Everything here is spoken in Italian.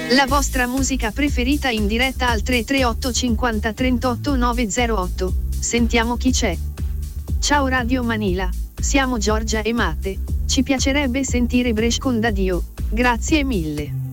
La vostra musica preferita in diretta al 338 50 38 908. Sentiamo chi c'è. Ciao Radio Manila, siamo Giorgia e Mate. Ci piacerebbe sentire Brescia con Da Dio. Grazie mille.